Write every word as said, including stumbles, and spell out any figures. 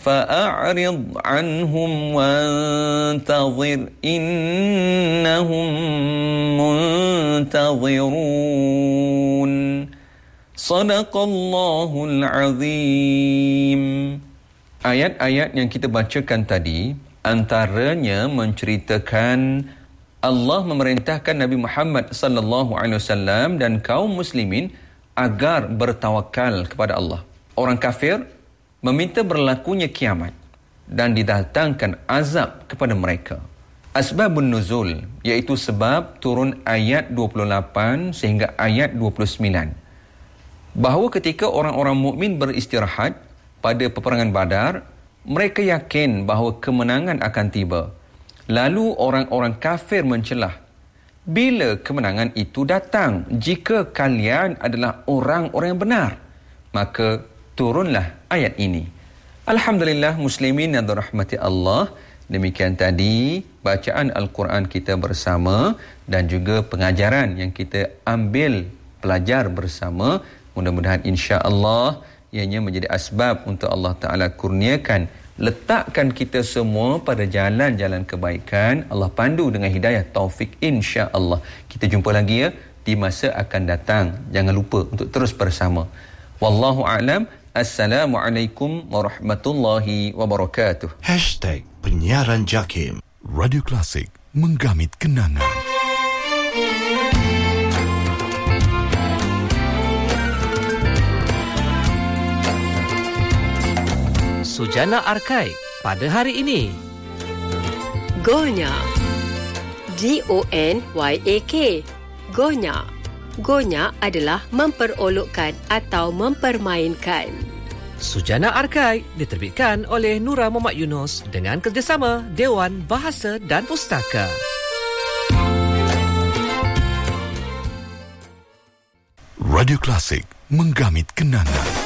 فأعرض عنهم وانتظر إنهم منتظرون صدق الله العظيم. Ayat-ayat yang kita bacakan tadi antaranya menceritakan Allah memerintahkan Nabi Muhammad sallallahu alaihi wasallam dan kaum muslimin agar bertawakal kepada Allah. Orang kafir meminta berlakunya kiamat dan didatangkan azab kepada mereka. Asbabun nuzul, iaitu sebab turun ayat dua puluh lapan sehingga ayat dua puluh sembilan. Bahawa ketika orang-orang mukmin beristirahat pada peperangan Badar, mereka yakin bahawa kemenangan akan tiba. Lalu orang-orang kafir mencelah, bila kemenangan itu datang? Jika kalian adalah orang-orang yang benar, maka turunlah ayat ini. Alhamdulillah muslimin yang dirahmati Allah. Demikian tadi bacaan Al-Quran kita bersama dan juga pengajaran yang kita ambil pelajar bersama. Mudah-mudahan insya-Allah ianya menjadi asbab untuk Allah Ta'ala kurniakan, letakkan kita semua pada jalan-jalan kebaikan. Allah pandu dengan hidayah taufik insya-Allah. Kita jumpa lagi ya di masa akan datang. Jangan lupa untuk terus bersama. Wallahu a'lam. Assalamualaikum warahmatullahi wabarakatuh. Hashtag Penyiaran Jakim. Radio Klasik menggamit kenangan. Sujana Arkai pada hari ini. Gonya. G O N Y A K. Gonya. Gonya adalah memperolokkan atau mempermainkan. Sujana Arkai diterbitkan oleh Nura Muhammad Yunus dengan kerjasama Dewan Bahasa dan Pustaka. Radio Klasik menggamit kenangan.